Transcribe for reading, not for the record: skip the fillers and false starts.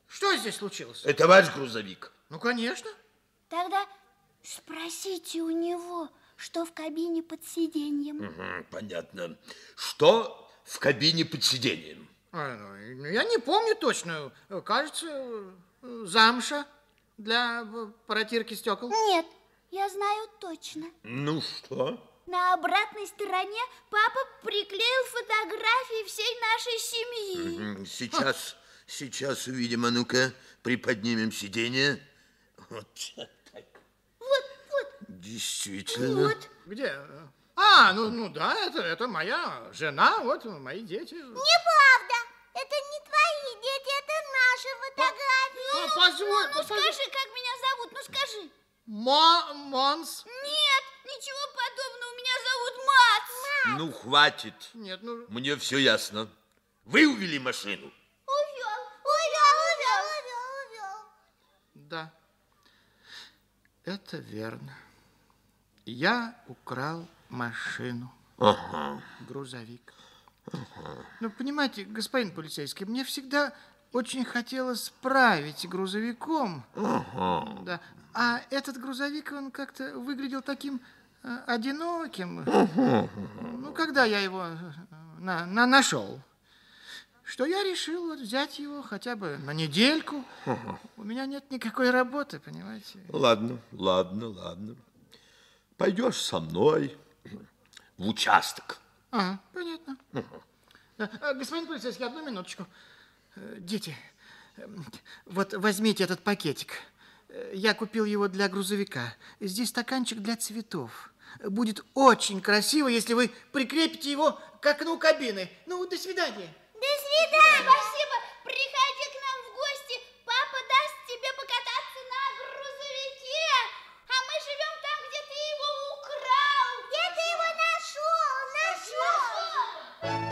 Что здесь случилось? Это ваш грузовик? Ну, конечно. Тогда спросите у него, что в кабине под сиденьем. Угу, понятно. Что в кабине под сиденьем? Я не помню точно. Кажется, замша для протирки стекол. Нет, я знаю точно. Ну что? На обратной стороне папа приклеил фотографии всей нашей семьи. Сейчас увидим. А ну-ка, приподнимем сиденье. Вот так. Вот. Действительно. Вот. Где? Ну да, это моя жена, вот мои дети. Неправда. Это не твои дети, это наши фотографии. Позволь. Скажи, как меня зовут, ну скажи. Монс. Нет, ничего подобного, меня зовут Мац. Ну, хватит. Нет, Мне все ясно. Вы увели машину? Увел. Да, это верно. Я украл машину. Ага. Грузовик. Ага. Ну, понимаете, господин полицейский, мне всегда очень хотелось править грузовиком. Ага. Да. А этот грузовик, он как-то выглядел таким одиноким. Ну, когда я его нашел, что я решил вот взять его хотя бы на недельку. У меня нет никакой работы, понимаете? Ладно. Пойдешь со мной в участок. Понятно. Господин полицейский, одну минуточку. Дети, вот возьмите этот пакетик. Я купил его для грузовика. Здесь стаканчик для цветов. Будет очень красиво, если вы прикрепите его к окну кабины. Ну, до свидания. До свидания. Спасибо. Приходи к нам в гости. Папа даст тебе покататься на грузовике. А мы живем там, где ты его украл. Где ты его нашел?